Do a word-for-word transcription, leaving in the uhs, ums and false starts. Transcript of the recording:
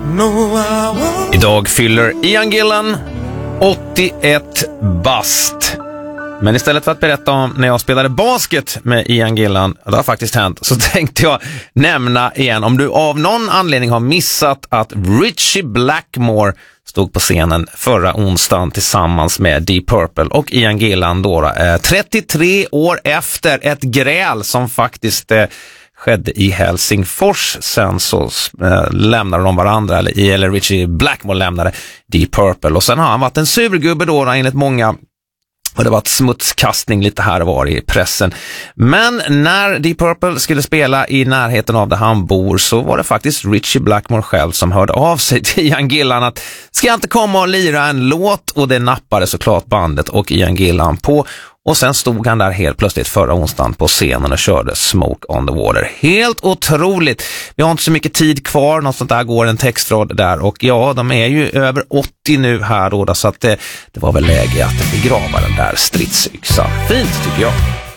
Idag fyller Ian Gillan åttioett bast. Men istället för att berätta om när jag spelade basket med Ian Gillan, det har faktiskt hänt, så tänkte jag nämna igen, om du av någon anledning har missat att Ritchie Blackmore stod på scenen förra onsdagen tillsammans med Deep Purple och Ian Gillan då, eh, trettiotre år efter ett gräl som faktiskt eh, skedde i Helsingfors. Sen så eh, lämnade de varandra, eller, eller Ritchie Blackmore lämnade Deep Purple, och sen har han varit en surgubbe då, då enligt många. Och det var ett smutskastning lite här och var i pressen. Men när Deep Purple skulle spela i närheten av där han bor, så var det faktiskt Ritchie Blackmore själv som hörde av sig till Ian Gillan att ska jag inte komma och lira en låt? Och det nappade såklart bandet och Ian Gillan på. Och sen stod han där helt plötsligt förra onsdagen på scenen och körde Smoke on the Water. Helt otroligt. Vi har inte så mycket tid kvar. Något sånt där går en textrad där. Och ja, de är ju över åttio nu här då. Så att det, det var väl läge att begrava den där stridsyxan. Fint tycker jag.